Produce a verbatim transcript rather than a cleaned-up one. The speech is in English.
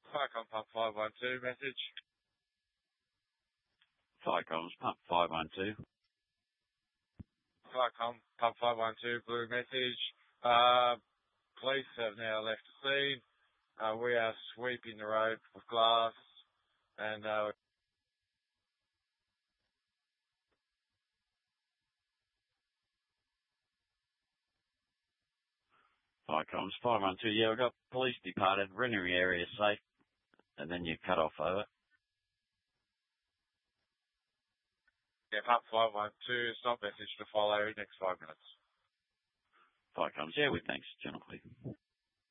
Firecom Pump five one two, message. Firecom's Pump five one two. Firecom Pump five one two, blue message. Uh, police have now left the scene. Uh, we are sweeping the road with glass and uh, Firecom's five one two. Yeah, we've got police departed, rendering area safe, and then you cut off over. Yeah, Pump five one two, stop message to follow next five minutes. Firecom's, yeah, we thanks, General Clear.